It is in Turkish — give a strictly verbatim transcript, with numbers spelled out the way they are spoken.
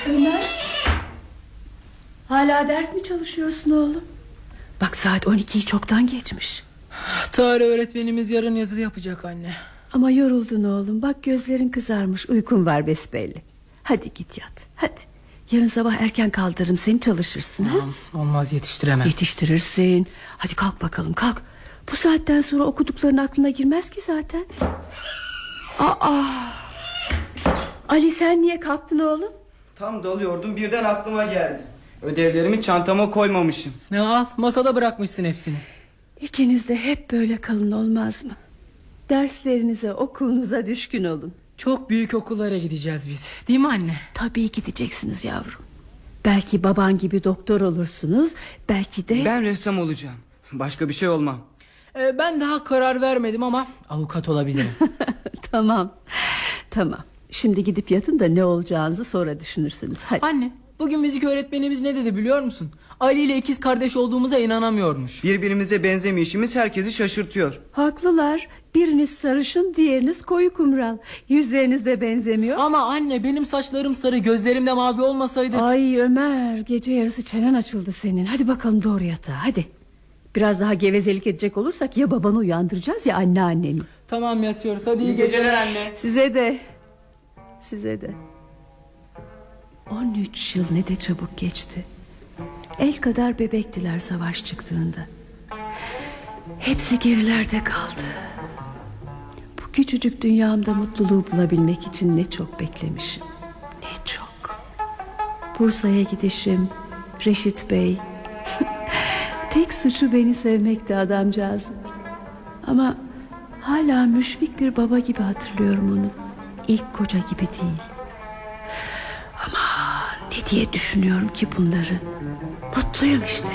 Ömer, hala ders mi çalışıyorsun oğlum? Bak saat on ikiyi çoktan geçmiş. Tarih öğretmenimiz yarın yazılı yapacak anne. Ama yoruldun oğlum, bak gözlerin kızarmış, uykun var besbelli. Hadi git yat, hadi. Yarın sabah erken kaldırırım seni, çalışırsın. Tamam, ha? Olmaz, yetiştiremem. Yetiştirirsin. Hadi kalk bakalım, kalk. Bu saatten sonra okudukların aklına girmez ki zaten. Aa, Ali, sen niye kalktın oğlum? Tam dalıyordum, birden aklıma geldi. Ödevlerimi çantama koymamışım. Ne al, masada bırakmışsın hepsini. İkiniz de hep böyle kalın, olmaz mı? Derslerinize, okulunuza düşkün olun. Çok büyük okullara gideceğiz biz, değil mi anne? Tabii gideceksiniz yavrum. Belki baban gibi doktor olursunuz, belki de... Ben ressam olacağım, başka bir şey olmam. ee, Ben daha karar vermedim ama avukat olabilirim. Tamam, tamam. Şimdi gidip yatın da ne olacağınızı sonra düşünürsünüz. Hadi. Anne, bugün müzik öğretmenimiz ne dedi biliyor musun? Ali ile ikiz kardeş olduğumuza inanamıyormuş. Birbirimize benzemeyişimiz herkesi şaşırtıyor. Haklılar. Biriniz sarışın, diğeriniz koyu kumral. Yüzleriniz de benzemiyor. Ama anne, benim saçlarım sarı, gözlerim de mavi olmasaydı... Ay Ömer, gece yarısı çenen açıldı senin. Hadi bakalım doğru yatağa, hadi. Biraz daha gevezelik edecek olursak ya babanı uyandıracağız ya anneanneni. Tamam, yatıyoruz, hadi iyi, İyi geceler. geceler anne. Size de. Size de. On üç yıl ne de çabuk geçti. El kadar bebektiler savaş çıktığında. Hepsi gerilerde kaldı. Bu küçücük dünyamda mutluluğu bulabilmek için ne çok beklemişim. Ne çok. Bursa'ya gidişim, Reşit Bey. Tek suçu beni sevmekti adamcağızın. Ama hala müşfik bir baba gibi hatırlıyorum onu. İlk koca gibi değil. Ama ne diye düşünüyorum ki bunları. Mutluyum işte.